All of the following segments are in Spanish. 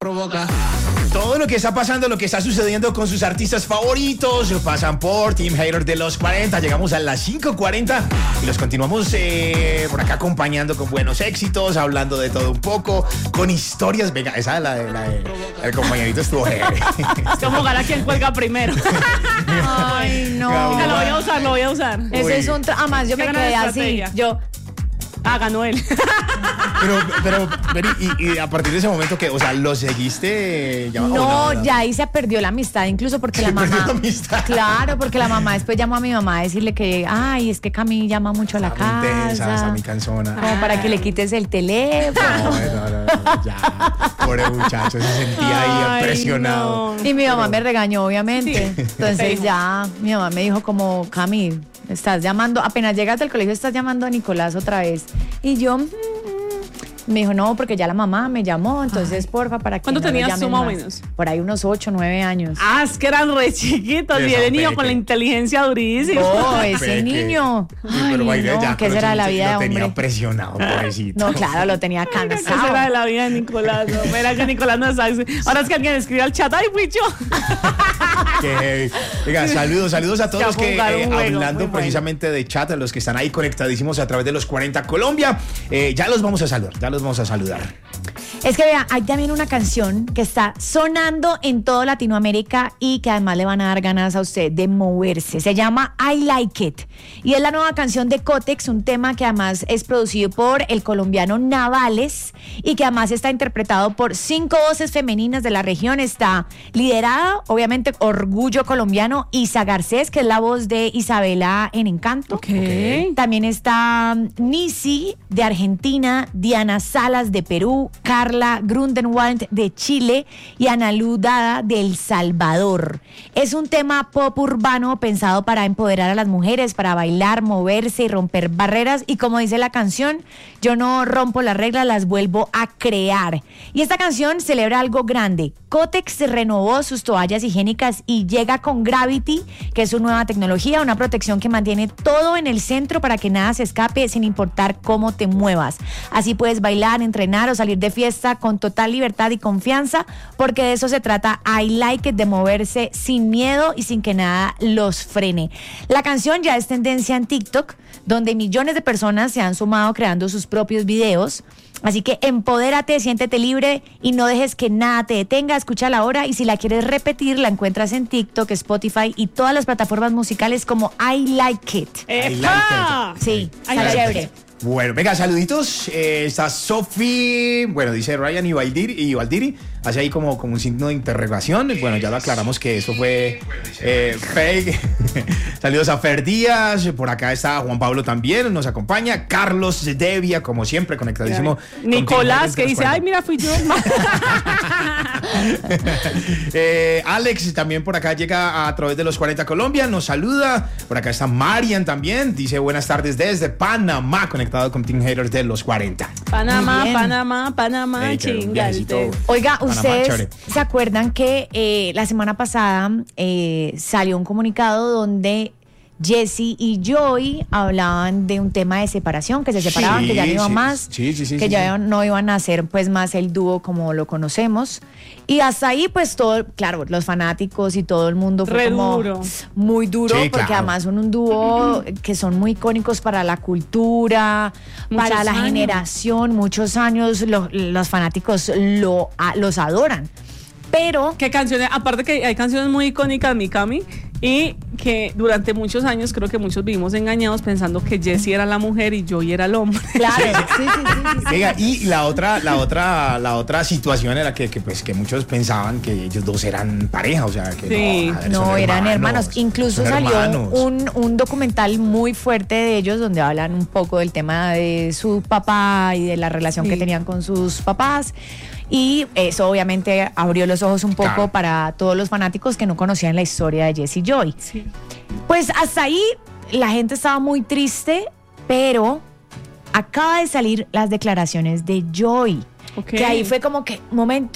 Provoca. Todo lo que está pasando, lo que está sucediendo con sus artistas favoritos, pasan por Team Hater de los 40. Llegamos a las 5:40 y los continuamos por acá acompañando con buenos éxitos, hablando de todo un poco, con historias. Venga, esa el compañerito estuvo heavy. Es como ganar quien cuelga primero. Ay, no. Venga, lo voy a usar. Ese es un... Además, yo me Qué quedé gran así. estrategia. Ganó él. Pero y a partir de ese momento que, o sea, ¿lo seguiste? No, ya ahí se perdió la amistad, incluso porque la mamá... la amistad. Claro, porque la mamá después llamó a mi mamá a decirle que, ay, es que Cami llama mucho a la casa. Está muy cansona. Como para que le quites el teléfono. No, ya. Pobre muchacho, se sentía ahí presionado. No. Y mi mamá me regañó, obviamente. Sí. Entonces ya, mi mamá me dijo como, Cami, estás llamando, apenas llegas del colegio estás llamando a Nicolás otra vez. Y yo... Me dijo, no, porque ya la mamá me llamó, entonces porfa, para que ¿Cuánto no me tenías llamen tú más o más. menos? Por ahí unos 8, 9 años. Es que eran re chiquitos. Esa Y el niño peque. con la inteligencia durísima. Oh, ese Peque. niño. Ay, Pero Mayra, no, ya, ¿qué con será los la niños vida de lo tenía hombre? presionado, pobrecito. No, claro, lo tenía ¿Qué será cansado. de la vida de Nicolás? No, mira que Nicolás no sabe. Ahora es que alguien escribe al chat. ¡Ay, fui yo! Qué heavy. Venga, saludos a todos Ya los que jugaron un juego, hablando muy bueno. precisamente de chat, a los que están ahí conectadísimos a través de los 40 Colombia. Ya los vamos a saludar. Es que vea, hay también una canción que está sonando en toda Latinoamérica y que además le van a dar ganas a usted de moverse. Se llama I Like It y es la nueva canción de Kotex, un tema que además es producido por el colombiano Navales y que además está interpretado por 5 voces femeninas de la región. Está liderada, obviamente, Orgullo Colombiano, Isa Garcés, que es la voz de Isabela en Encanto. Ok. También está Nisi de Argentina, Diana Salas de Perú, Carla Grundenwald de Chile y Analu Dada de El Salvador. Es un tema pop urbano pensado para empoderar a las mujeres, para bailar, moverse y romper barreras. Y como dice la canción, yo no rompo las reglas, las vuelvo a crear. Y esta canción celebra algo grande. Kotex renovó sus toallas higiénicas y llega con Gravity, que es su nueva tecnología, una protección que mantiene todo en el centro para que nada se escape sin importar cómo te muevas. Así puedes bailar, entrenar o salir de fiesta con total libertad y confianza, porque de eso se trata I Like It, de moverse sin miedo y sin que nada los frene. La canción ya es tendencia en TikTok, donde millones de personas se han sumado creando sus propios videos. Así que empodérate, siéntete libre y no dejes que nada te detenga. Escúchala ahora y si la quieres repetir, la encuentras en TikTok, Spotify y todas las plataformas musicales como I Like It. ¡Epa! Sí, Ay, está ay, chévere. Bueno, venga, saluditos. Está Sofi, bueno, dice Ryan y Valdiri, hace ahí como un signo de interrogación. Bueno, ya lo aclaramos que eso fue fake. Saludos a Fer Díaz, por acá está Juan Pablo también, nos acompaña. Carlos Devia, como siempre, conectadísimo. Nicolás, que dice, ay, mira, fui yo. Alex también por acá llega a través de los 40 Colombia, nos saluda. Por acá está Marian también, dice buenas tardes desde Panamá, conectado con Team Haters de los 40. Panamá, Muy bien. Panamá, Ey, qué viajecito. chingate. Oiga, Panamá, ¿ustedes chévere. se acuerdan que la semana pasada salió un comunicado donde Jessie y Joy hablaban de un tema de separación, que se separaban, Sí, que ya no iban sí, más, sí, que ya no iban a hacer pues más el dúo como lo conocemos. Y hasta ahí pues todo, claro, los fanáticos y todo el mundo fue Re como duro. muy duro, Sí, porque claro. además son un dúo que son muy icónicos para la cultura, Muchos para la años. generación, muchos años, los fanáticos los adoran. Pero ¿Qué canciones? Aparte que hay canciones muy icónicas, mi Cami, y que durante muchos años creo que muchos vivimos engañados pensando que Jessie era la mujer y Joey era el hombre. claro, sí. Venga, y la otra situación era que muchos pensaban que ellos dos eran pareja, o sea, que Sí. a ver, No, son eran hermanos. Incluso son salió hermanos. un documental muy fuerte de ellos donde hablan un poco del tema de su papá y de la relación que Sí. tenían con sus papás. Y eso obviamente abrió los ojos un poco Claro. para todos los fanáticos que no conocían la historia de Jessie Joy. Sí. Pues hasta ahí la gente estaba muy triste, pero acaba de salir las declaraciones de Joy. Ok. Que ahí fue como que, momento,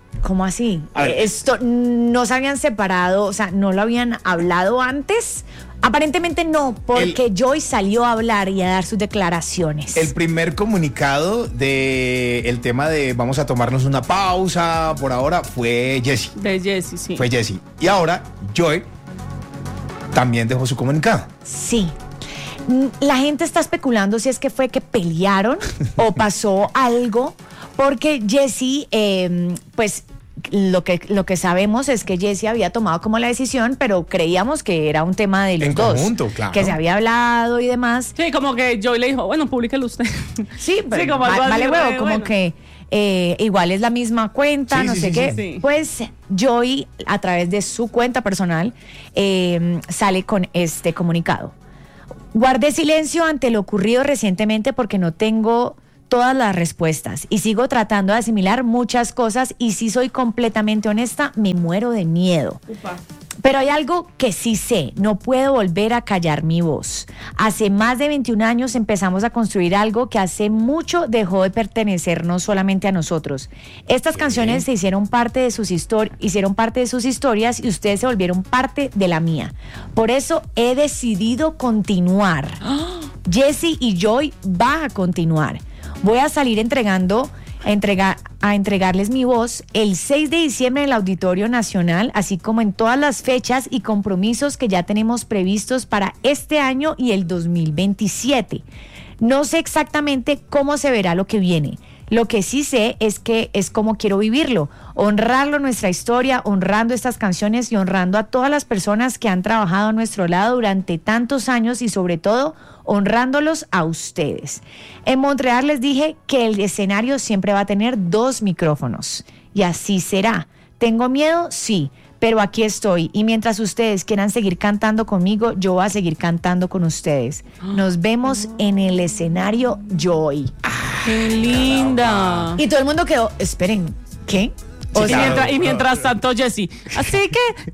¿Cómo así? A ver. Esto no se habían separado, o sea, no lo habían hablado antes. Aparentemente no, porque Joy salió a hablar y a dar sus declaraciones. El primer comunicado del tema de vamos a tomarnos una pausa por ahora fue Jessie. De Jessie, sí. Fue Jessie. Y ahora Joy también dejó su comunicado. Sí. La gente está especulando si es que fue que pelearon o pasó algo, porque Jessie, pues lo que sabemos es que Jessie había tomado como la decisión, pero creíamos que era un tema de los En dos. conjunto, claro. Que se había hablado y demás. Sí, como que Joy le dijo, bueno, públiquelo usted. Sí, pero como algo así, vale huevo, como bueno. que igual es la misma cuenta, Sí, no sí, sé sí, qué. sí. Pues Joy, a través de su cuenta personal, sale con este comunicado. Guardé silencio ante lo ocurrido recientemente porque no tengo todas las respuestas y sigo tratando de asimilar muchas cosas, y si soy completamente honesta, me muero de miedo. Upa. Pero hay algo que sí sé, no puedo volver a callar mi voz. Hace más de 21 años empezamos a construir algo que hace mucho dejó de pertenecernos solamente a nosotros. Estas canciones se hicieron parte de sus historias y ustedes se volvieron parte de la mía. Por eso he decidido continuar. Jessie y Joy va a continuar. Voy a salir a entregarles mi voz el 6 de diciembre en el Auditorio Nacional, así como en todas las fechas y compromisos que ya tenemos previstos para este año y el 2027. No sé exactamente cómo se verá lo que viene. Lo que sí sé es que es como quiero vivirlo, honrarlo, nuestra historia, honrando estas canciones y honrando a todas las personas que han trabajado a nuestro lado durante tantos años, y sobre todo honrándolos a ustedes. En Montreal les dije que el escenario siempre va a tener 2 micrófonos, y así será. ¿Tengo miedo? Sí, pero aquí estoy, y mientras ustedes quieran seguir cantando conmigo, yo voy a seguir cantando con ustedes. Nos vemos en el escenario, Joy. ¡Qué linda! Y todo el mundo quedó, esperen, ¿qué? Sí, Y claro. mientras tanto, Jessie. Así que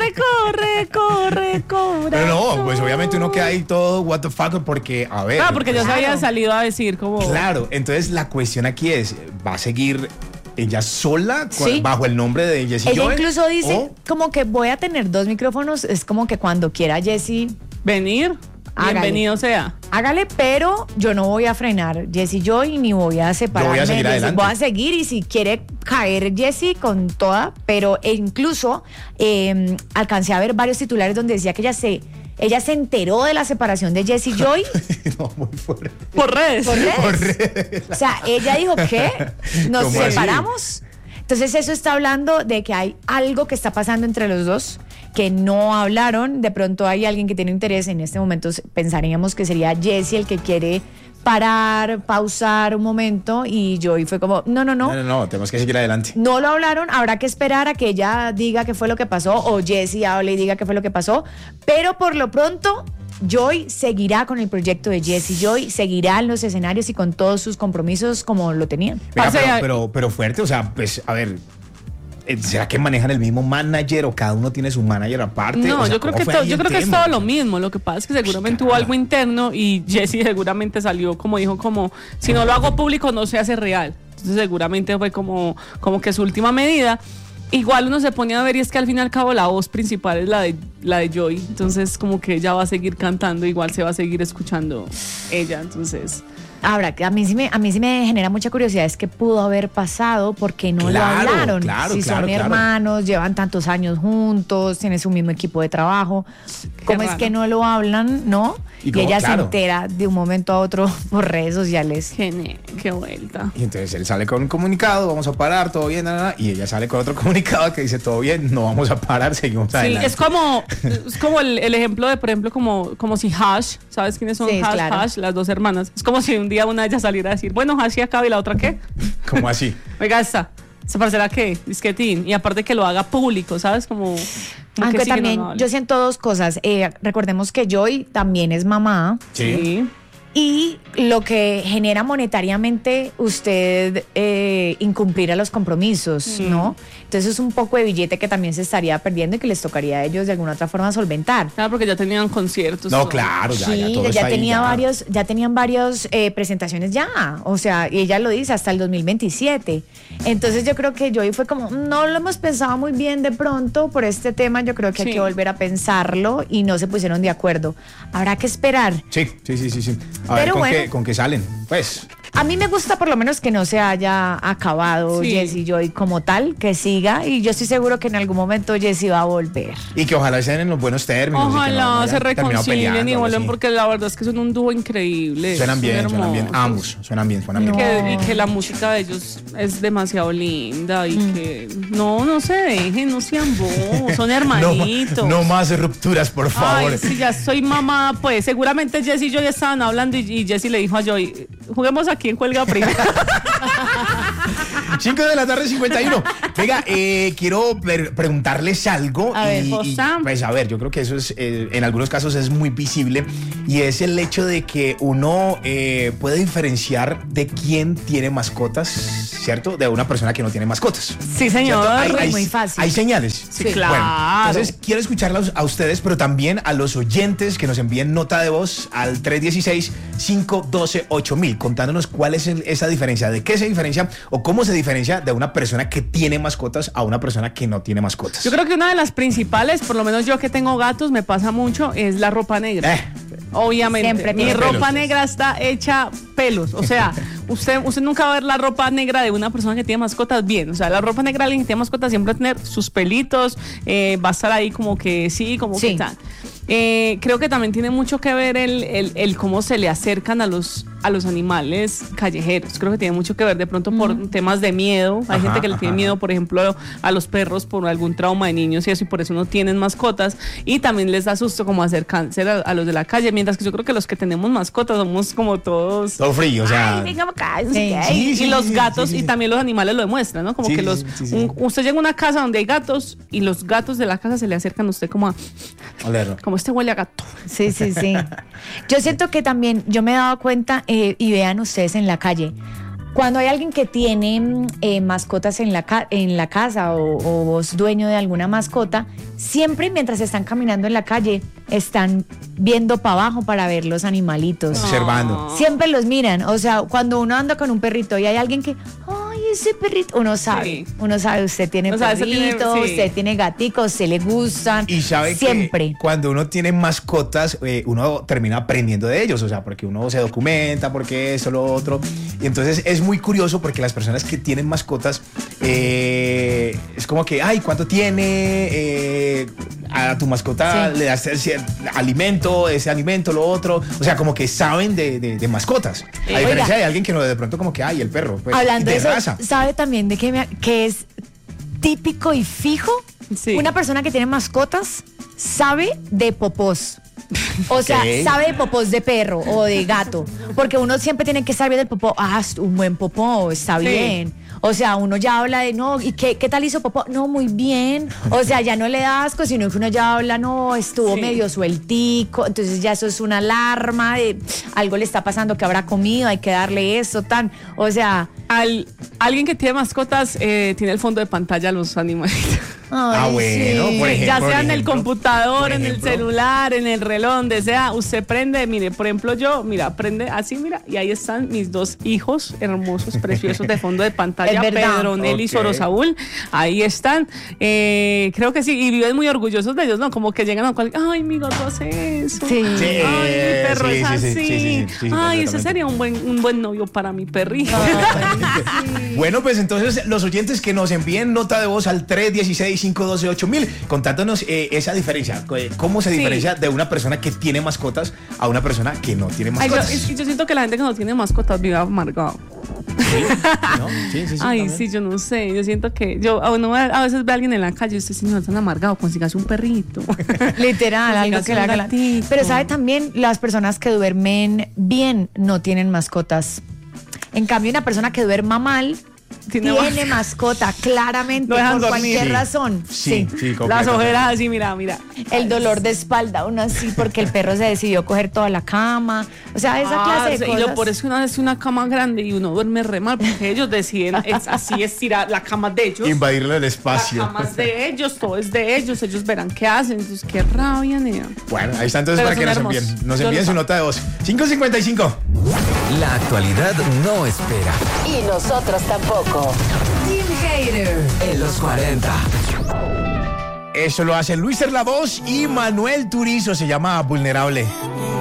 corre. Pero no, pues obviamente uno queda ahí todo what the fuck, porque, a ver. Claro, porque ya se Claro. había salido a decir como... Claro, entonces la cuestión aquí es, ¿va a seguir ella sola Sí. bajo el nombre de Jessie Ella Joy? incluso dice ¿O? como que voy a tener 2 micrófonos, es como que cuando quiera Jessie, Venir, Hágale. bienvenido sea. hágale, pero yo no voy a frenar Jessie Joy ni voy a separarme. Yo voy a seguir de Jessie. adelante. Voy a seguir, y si quiere caer Jessie con toda, pero incluso alcancé a ver varios titulares donde decía que ella se enteró de la separación de Jessie Joy No, muy fuerte. Por redes. por redes. O sea, ella dijo que nos ¿Cómo así? separamos. Entonces eso está hablando de que hay algo que está pasando entre los dos, que no hablaron. De pronto hay alguien que tiene interés. En este momento pensaríamos que sería Jessie el que quiere parar, pausar un momento, y Joy fue como, no. No, tenemos que seguir adelante. No lo hablaron, habrá que esperar a que ella diga qué fue lo que pasó, o Jessie hable y diga qué fue lo que pasó, pero por lo pronto Joy seguirá con el proyecto de Jessie Joy, seguirá en los escenarios y con todos sus compromisos como lo tenían. Venga, Parce, pero fuerte, o sea, pues, a ver, ¿será que manejan el mismo manager o cada uno tiene su manager aparte? No, O sea, yo creo ¿cómo que fue todo, ahí yo el creo que es tema? todo lo mismo. Lo que pasa es que seguramente hubo algo interno, y Jessie seguramente salió como dijo, como si no lo hago público no se hace real. Entonces seguramente fue como que su última medida. Igual uno se pone a ver, y es que al fin y al cabo la voz principal es la de Joy. Entonces como que ella va a seguir cantando, igual se va a seguir escuchando ella. Entonces... Ahora, a mí sí me genera mucha curiosidad, es que pudo haber pasado, porque no Claro, lo hablaron. claro, si claro, son claro. hermanos, llevan tantos años juntos, tienen su mismo equipo de trabajo, ¿cómo es raro. que no lo hablan, no? Y Y cómo, ella claro. se entera de un momento a otro por redes sociales. Qué vuelta. Y entonces él sale con un comunicado, vamos a parar, todo bien, y ella sale con otro comunicado que dice, todo bien, no vamos a parar, seguimos Sí, adelante. es como el ejemplo de, por ejemplo, como si Hash, ¿sabes quiénes son? Sí, Hash, claro. Hash, las dos hermanas. Es como si un día una de ellas saliera a decir, bueno, Hash sí acaba, y la otra qué. ¿Cómo así? Oiga, esta, ¿se parecerá qué? Disquetín. Y aparte que lo haga público, ¿sabes? Como Aunque que sí, que también no habla. yo siento 2 cosas. Recordemos que Joy también es mamá. Sí. y lo que genera monetariamente usted incumplir a los compromisos, ¿no? Entonces es un poco de billete que también se estaría perdiendo y que les tocaría a ellos de alguna otra forma solventar. Claro, porque ya tenían conciertos. No, claro, ya, Sí, ya todo está ahí, ya tenían varios presentaciones ya, o sea, y ella lo dice hasta el 2027. Entonces yo creo que Joey fue como, no lo hemos pensado muy bien de pronto por este tema, yo creo que hay que volver a pensarlo y no se pusieron de acuerdo. Habrá que esperar. Sí. A ver con qué salen, pues. A mí me gusta por lo menos que no se haya acabado Jessie Joy como tal, que siga, y yo estoy seguro que en algún momento Jessie va a volver. Y que ojalá estén en los buenos términos. Ojalá se reconcilien y vuelvan, sí. porque la verdad es que son un dúo increíble. Suenan bien, ambos, suenan bien. Y que la música de ellos es demasiado linda y que no se dejen, no sean bobos, son hermanitos. No más rupturas, por favor. Ay, sí, ya soy mamá, pues seguramente Jessie y Joy estaban hablando y Jessie le dijo a Joy, juguemos aquí en Cuelga Primero. 5:51 p.m. Venga, quiero preguntarles algo. A ver, pues a ver, yo creo que eso es, en algunos casos es muy visible, y es el hecho de que uno puede diferenciar de quién tiene mascotas, ¿cierto? De una persona que no tiene mascotas. Sí, señor. Es muy fácil. Hay señales. Sí, claro. Bueno, entonces quiero escucharlos a ustedes, pero también a los oyentes que nos envíen nota de voz al 316-512-8000, contándonos cuál es esa diferencia, de qué se diferencia o cómo se diferencia de una persona que tiene mascotas a una persona que no tiene mascotas. Yo creo que una de las principales, por lo menos yo que tengo gatos, me pasa mucho, es la ropa negra. Obviamente, siempre mi ropa negra está hecha pelos. O sea, usted nunca va a ver la ropa negra de una persona que tiene mascotas bien. O sea, la ropa negra de alguien que tiene mascotas siempre va a tener sus pelitos, va a estar ahí como que que tal. Creo que también tiene mucho que ver el cómo se le acercan a los animales callejeros. Creo que tiene mucho que ver de pronto por temas de miedo. Hay gente que le tiene miedo, por ejemplo, a los perros por algún trauma de niños y eso, y por eso no tienen mascotas. Y también les da susto como acercarse a los de la calle. Mientras que yo creo que los que tenemos mascotas somos como todos... Todo frío, o sea... Ay, venga acá, y los gatos y también los animales lo demuestran, ¿no? Como que usted llega a una casa donde hay gatos y los gatos de la casa se le acercan a usted como a... Olerlo. Como este huele a gato. Sí. Yo siento que también, yo me he dado cuenta, y vean ustedes en la calle, cuando hay alguien que tiene mascotas en la casa o vos dueño de alguna mascota, siempre mientras están caminando en la calle están viendo para abajo para ver los animalitos. Observando. Siempre los miran. O sea, cuando uno anda con un perrito y hay alguien que, ay, ese perrito, uno sabe, usted tiene perrito, usted tiene gaticos, usted le gustan. Y sabe siempre que cuando uno tiene mascotas, uno termina aprendiendo de ellos, o sea, porque uno se documenta, porque eso, lo otro. Y entonces es muy curioso porque las personas que tienen mascotas, es como que, ay, ¿cuánto tiene? A tu mascota le das alimento, ese alimento, lo otro. O sea, como que saben de mascotas. A diferencia de alguien que no, de pronto como que, ay, el perro. Pues, hablando de eso, raza. ¿sabe también de que es típico y fijo? Sí. Una persona que tiene mascotas sabe de popós. O sea, sabe de popós de perro o de gato. Porque uno siempre tiene que saber del popó. Ah, un buen popó, está bien. O sea, uno ya habla de, no, ¿y qué tal hizo popó? No, muy bien. O sea, ya no le da asco, sino que uno ya habla, no, estuvo medio sueltico. Entonces ya eso es una alarma de algo le está pasando que habrá comido, hay que darle eso, tan. O sea... Alguien que tiene mascotas tiene el fondo de pantalla a los animalitos. Ay, bueno, sí. por ejemplo, ya sea en el computador, en el celular, en el reloj, donde sea, usted prende, mire, por ejemplo yo, mira, prende así, mira, y ahí están mis dos hijos hermosos, preciosos de fondo de pantalla, Pedronel y Soro Saúl, ahí están, creo que sí, y viven muy orgullosos de ellos, ¿no? Como que llegan a cualquier, ay, mi gato hace eso, ay, mi perro es así, ay, ese sería un buen novio para mi perrito. Bueno, pues entonces los oyentes que nos envíen nota de voz al 316-512-8000 contándonos esa diferencia, cómo se diferencia de una persona que tiene mascotas a una persona que no tiene mascotas. Yo siento que la gente que no tiene mascotas vive amargado. Ay, sí, yo no sé. Yo siento que uno a veces ve a alguien en la calle y usted, señor, tan amargado, consígase un perrito. Literal, algo que le haga. Pero sabe también, las personas que duermen bien no tienen mascotas. En cambio, una persona que duerma mal tiene mascota, claramente, No dejan por dormir. cualquier Sí. razón. Sí, Las completamente. ojeras así, mira. El dolor de espalda, aún así, porque el perro se decidió coger toda la cama. O sea, esa clase de Y cosas. lo por eso una vez una cama grande y uno duerme re mal porque ellos deciden así estirar la cama de ellos. Invadirle el La espacio. cama es de ellos, todo es de ellos verán qué hacen. Entonces, qué rabia, nena. Bueno, ahí está entonces Pero para que son nos hermosos. envíen. Nos Yo envíen los su amo. nota de voz. 5:55. La actualidad no espera. Y nosotros tampoco. Team Hater en los 40. Eso lo hace Luis La Voz y Manuel Turizo. Se llama Vulnerable.